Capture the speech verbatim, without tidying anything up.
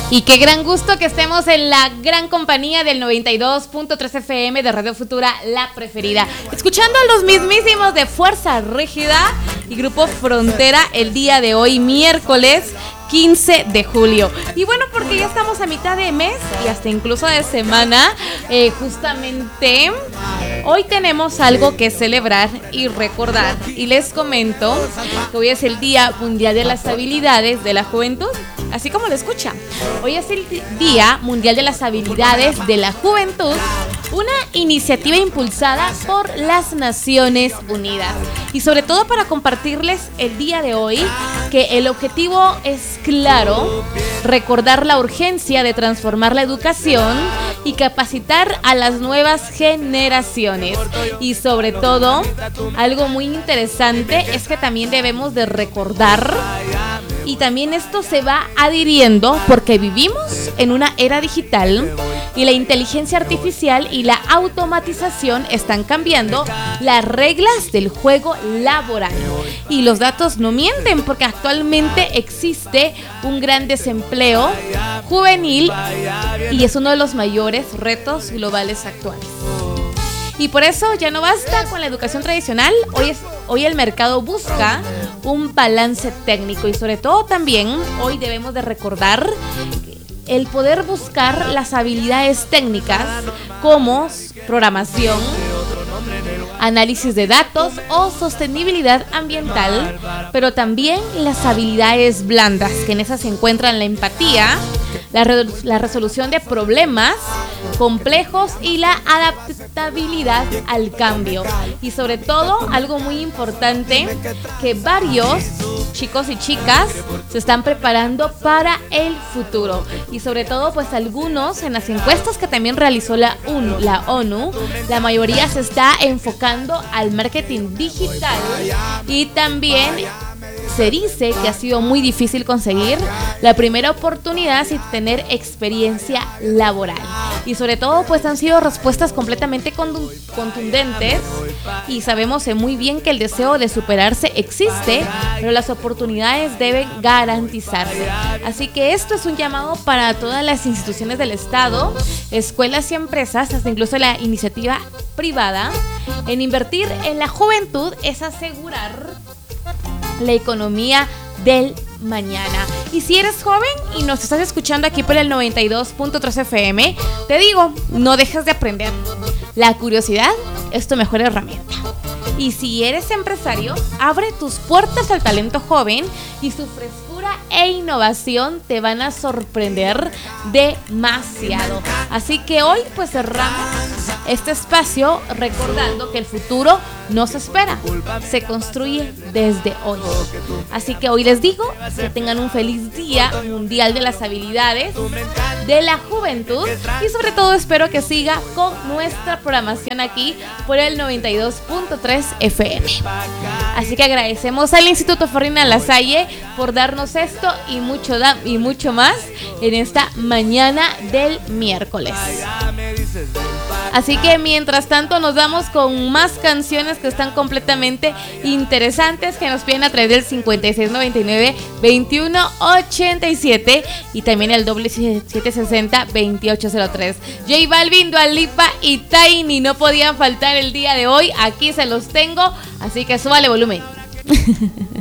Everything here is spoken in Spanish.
Y qué gran gusto que estemos en la gran compañía del noventa y dos punto tres F M de Radio Futura, la preferida. Escuchando a los mismísimos de Fuerza Rígida y Grupo Frontera el día de hoy, miércoles quince de julio. Y bueno, porque ya estamos a mitad de mes y hasta incluso de semana, eh, justamente hoy tenemos algo que celebrar y recordar. Y les comento que hoy es el Día Mundial de las Habilidades de la Juventud, así como lo escucha. Hoy es el Día Mundial de las Habilidades de la Juventud, una iniciativa impulsada por las Naciones Unidas. Y sobre todo para compartirles el día de hoy que el objetivo es claro: recordar la urgencia de transformar la educación y capacitar a las nuevas generaciones. Y sobre todo, algo muy interesante es que también debemos de recordar, y también esto se va adhiriendo porque vivimos en una era digital y la inteligencia artificial y la automatización están cambiando las reglas del juego laboral. Y los datos no mienten, porque actualmente existe un gran desempleo juvenil y es uno de los mayores retos globales actuales. Y por eso ya no basta con la educación tradicional. Hoy, es, hoy el mercado busca un balance técnico y sobre todo también hoy debemos de recordar el poder buscar las habilidades técnicas como programación, análisis de datos o sostenibilidad ambiental, pero también las habilidades blandas, que en esas se encuentran la empatía, la, re- la resolución de problemas complejos y la adaptabilidad al cambio. Y sobre todo, algo muy importante, que varios chicos y chicas se están preparando para el futuro. Y sobre todo, pues algunos en las encuestas que también realizó la ONU, la ONU, la mayoría se está enfocando al marketing digital y también se dice que ha sido muy difícil conseguir la primera oportunidad sin tener experiencia laboral. Y sobre todo, pues han sido respuestas completamente contundentes y sabemos muy bien que el deseo de superarse existe, pero las oportunidades deben garantizarse. Así que esto es un llamado para todas las instituciones del Estado, escuelas y empresas, hasta incluso la iniciativa privada. En invertir en la juventud es asegurar la economía del mañana. Y si eres joven y nos estás escuchando aquí por el noventa y dos punto tres F M, te digo, no dejes de aprender. La curiosidad es tu mejor herramienta. Y si eres empresario, abre tus puertas al talento joven y su frescura e innovación te van a sorprender demasiado. Así que hoy pues cerramos este espacio recordando que el futuro no se espera, se construye desde hoy. Así que hoy les digo que tengan un feliz Día Mundial de las Habilidades de la Juventud y sobre todo espero que siga con nuestra programación aquí por el noventa y dos punto tres F M. Así que agradecemos al Instituto Ferrina La Salle por darnos esto y mucho, da- y mucho más en esta mañana del miércoles. Así que mientras tanto nos vamos con más canciones que están completamente interesantes, que nos piden a través del cincuenta y seis noventa y nueve veintiuno ochenta y siete y también el doble siete sesenta veintiocho cero tres. J Balvin, Dua Lipa y Tiny no podían faltar el día de hoy. Aquí se los tengo, así que súbale volumen.